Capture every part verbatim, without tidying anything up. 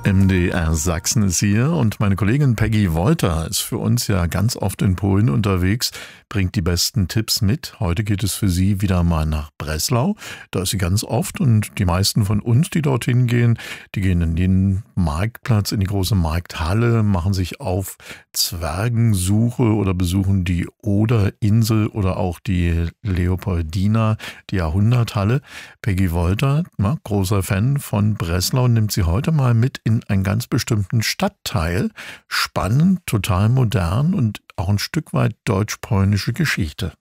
M D R Sachsen ist hier und meine Kollegin Peggy Wolter ist für uns ja ganz oft in Polen unterwegs, bringt die besten Tipps mit. Heute geht es für sie wieder mal nach Breslau. Da ist sie ganz oft und die meisten von uns, die dorthin gehen, die gehen in den Marktplatz, in die große Markthalle, machen sich auf Zwergensuche oder besuchen die Oderinsel oder auch die Leopoldina, die Jahrhunderthalle. Peggy Wolter, na, großer Fan von Breslau, nimmt sie heute mal mit in einen ganz bestimmten Stadtteil. Spannend, total modern und auch ein Stück weit deutsch-polnische Geschichte.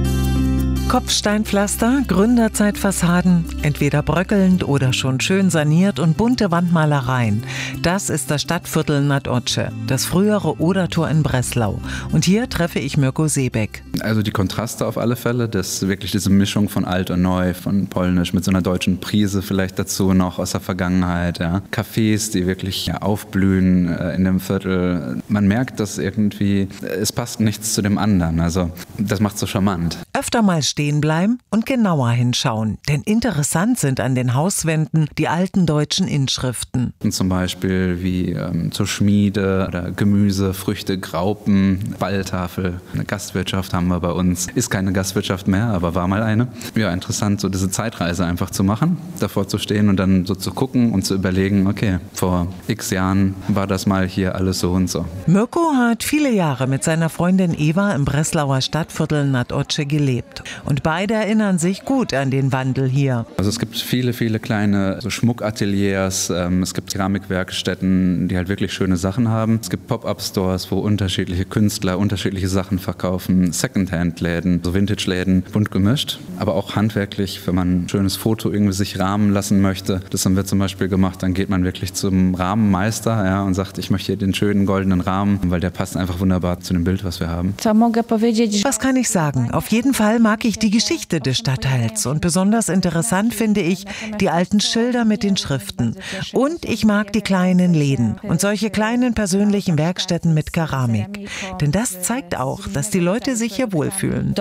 Kopfsteinpflaster, Gründerzeitfassaden, entweder bröckelnd oder schon schön saniert und bunte Wandmalereien. Das ist das Stadtviertel Nad Ocze, das frühere Odertor in Breslau. Und hier treffe ich Mirko Seebeck. Also die Kontraste auf alle Fälle, das wirklich diese Mischung von alt und neu, von polnisch mit so einer deutschen Prise vielleicht dazu noch aus der Vergangenheit. Ja. Cafés, die wirklich ja, aufblühen äh, in dem Viertel. Man merkt, dass irgendwie, es passt nichts zu dem anderen. Also das macht so charmant. Öfter mal stehen bleiben und genauer hinschauen. Denn interessant sind an den Hauswänden die alten deutschen Inschriften. Zum Beispiel wie ähm, zur Schmiede oder Gemüse, Früchte, Graupen, Balltafel. Eine Gastwirtschaft haben wir bei uns. Ist keine Gastwirtschaft mehr, aber war mal eine. Ja, interessant, so diese Zeitreise einfach zu machen, davor zu stehen und dann so zu gucken und zu überlegen, okay, vor x Jahren war das mal hier alles so und so. Mirko hat viele Jahre mit seiner Freundin Eva im Breslauer Stadtviertel Nad Ocze gelebt. Und beide erinnern sich gut an den Wandel hier. Also es gibt viele, viele kleine so Schmuckateliers, ähm, es gibt Keramikwerkstätten, die halt wirklich schöne Sachen haben. Es gibt Pop-up-Stores, wo unterschiedliche Künstler unterschiedliche Sachen verkaufen, Secondhand-Läden, so Vintage-Läden, bunt gemischt, aber auch handwerklich, wenn man ein schönes Foto irgendwie sich rahmen lassen möchte. Das haben wir zum Beispiel gemacht, dann geht man wirklich zum Rahmenmeister, ja, und sagt, ich möchte hier den schönen goldenen Rahmen, weil der passt einfach wunderbar zu dem Bild, was wir haben. Was kann ich sagen? Auf jeden Fall mag ich die Geschichte des Stadtteils und besonders interessant finde ich die alten Schilder mit den Schriften. Und ich mag die kleinen Läden und solche kleinen persönlichen Werkstätten mit Keramik. Denn das zeigt auch, dass die Leute sich hier wohlfühlen.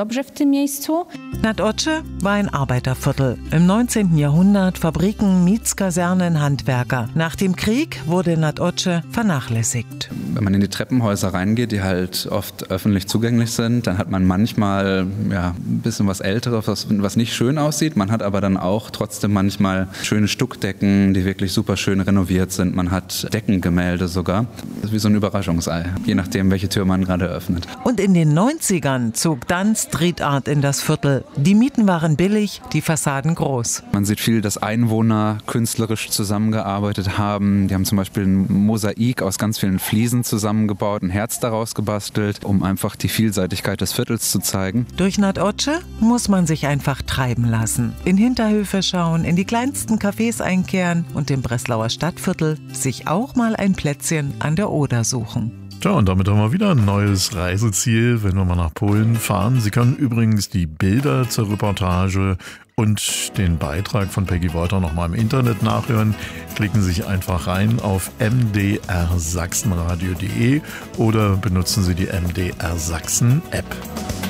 Nad Ocze war ein Arbeiterviertel. Im neunzehnten Jahrhundert Fabriken, Mietskasernen, Handwerker. Nach dem Krieg wurde Nad Ocze vernachlässigt. Wenn man in die Treppenhäuser reingeht, die halt oft öffentlich zugänglich sind, dann hat man manchmal ja, ein bisschen was Älteres, was, was nicht schön aussieht. Man hat aber dann auch trotzdem manchmal schöne Stuckdecken, die wirklich super schön renoviert sind. Man hat Deckengemälde sogar. Das ist wie so ein Überraschungsei, je nachdem, welche Tür man gerade öffnet. Und in den neunzigern zog dann Street Art in das Viertel. Die Mieten waren billig, die Fassaden groß. Man sieht viel, dass Einwohner künstlerisch zusammengearbeitet haben. Die haben zum Beispiel ein Mosaik aus ganz vielen Fliesen zusammengebaut, ein Herz daraus gebastelt, um einfach die Vielseitigkeit des Viertels zu zeigen. Durch Nad Ocze muss man sich einfach treiben lassen. In Hinterhöfe schauen, in die kleinsten Cafés einkehren und im Breslauer Stadtviertel sich auch mal ein Plätzchen an der Oder suchen. Tja, und damit haben wir wieder ein neues Reiseziel, wenn wir mal nach Polen fahren. Sie können übrigens die Bilder zur Reportage und den Beitrag von Peggy Wolter noch mal im Internet nachhören. Klicken Sie sich einfach rein auf m d r sachsenradio punkt d e oder benutzen Sie die M D R Sachsen App.